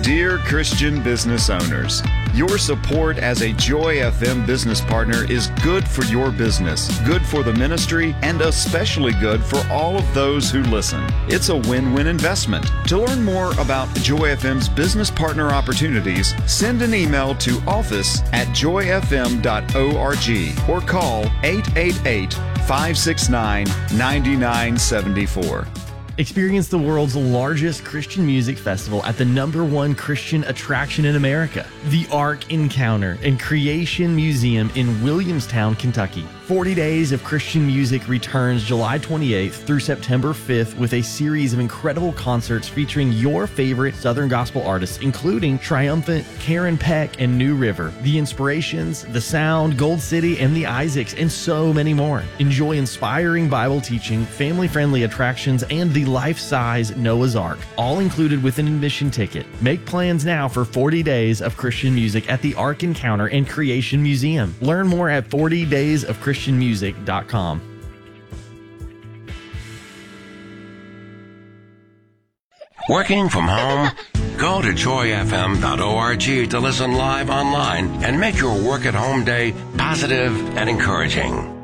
Dear Christian business owners, your support as a Joy FM business partner is good for your business, good for the ministry, and especially good for all of those who listen. It's a win-win investment. To learn more about Joy FM's business partner opportunities, send an email to office@joyfm.org or call 888-569-9974. Experience the world's largest Christian music festival at the #1 Christian attraction in America, the Ark Encounter and Creation Museum in Williamstown, Kentucky. 40 Days of Christian Music returns July 28th through September 5th with a series of incredible concerts featuring your favorite Southern gospel artists, including Triumphant, Karen Peck, and New River, The Inspirations, The Sound, Gold City, and The Isaacs, and so many more. Enjoy inspiring Bible teaching, family-friendly attractions, and the life-size Noah's Ark, all included with an admission ticket. Make plans now for 40 Days of Christian Music at the Ark Encounter and Creation Museum. Learn more at 40daysofchristianmusic.com. Working from home? Go to joyfm.org to listen live online and make your work at home day positive and encouraging.